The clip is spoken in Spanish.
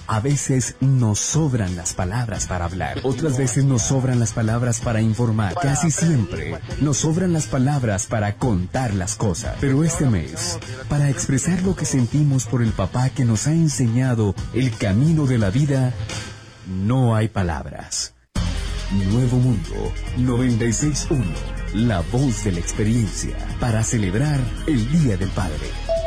A veces nos sobran las palabras para hablar. Otras veces nos sobran las palabras para informar. Casi siempre nos sobran las palabras para contar las cosas. Pero este mes, para expresar lo que sentimos por el papá que nos ha enseñado el camino de la vida, no hay palabras. Nuevo Mundo 96.1, la voz de la experiencia, para celebrar el Día del Padre.